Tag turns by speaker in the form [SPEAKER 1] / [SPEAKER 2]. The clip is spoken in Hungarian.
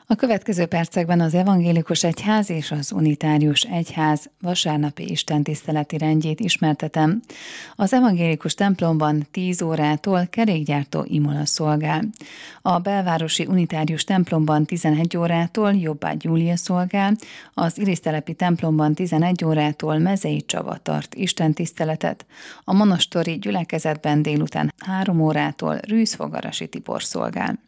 [SPEAKER 1] A következő percekben az Evangélikus Egyház és az Unitárius Egyház vasárnapi istentiszteleti rendjét ismertetem. Az evangélikus templomban 10 órától kerékgyártó imola szolgál. A belvárosi unitárius templomban 11 órától Jobbágy Júlia szolgál, az Irisztelepi templomban 11 órától Mezei Csaba tart istentiszteletet, a monostori gyülekezetben délután 3 órától Rűz Fogarasi Tibor szolgál.